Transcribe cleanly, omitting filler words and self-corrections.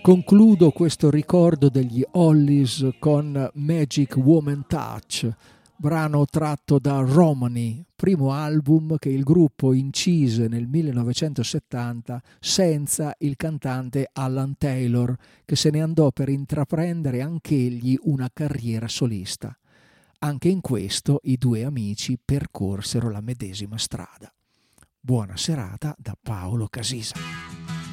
Concludo questo ricordo degli Hollies con Magic Woman Touch, brano tratto da Romany, primo album che il gruppo incise nel 1970 senza il cantante Alan Taylor, che se ne andò per intraprendere anch'egli una carriera solista. Anche in questo i due amici percorsero la medesima strada. Buona serata da Paolo Casisa.